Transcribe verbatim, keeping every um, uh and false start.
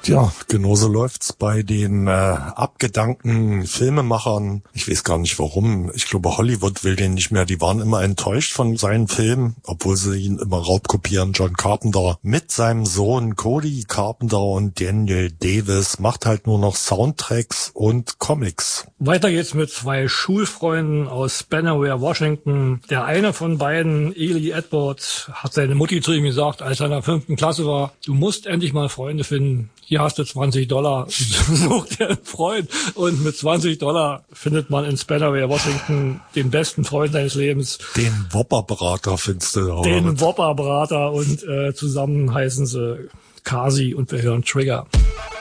Tja, genauso läuft's bei den äh, abgedankten Filmemachern. Ich weiß gar nicht warum. Ich glaube, Hollywood will den nicht mehr. Die waren immer enttäuscht von seinen Filmen, obwohl sie ihn immer raubkopieren. John Carpenter mit seinem Sohn Cody Carpenter und Daniel Davis macht halt nur noch Soundtracks und Comics. Weiter geht's mit zwei Schulfreunden aus Bannerware, Washington. Der eine von beiden, Eli Edwards, hat seine Mutti zu ihm gesagt, als er in der fünften Klasse war, du musst endlich mal Freunde finden. Hier hast du zwanzig Dollar, such dir einen Freund. Und mit zwanzig Dollar findet man in Bannerware, Washington den besten Freund seines Lebens. Den Whopper-Brater findest du da. Den Whopper-Brater und äh, zusammen heißen sie Kasi und wir hören Trigger.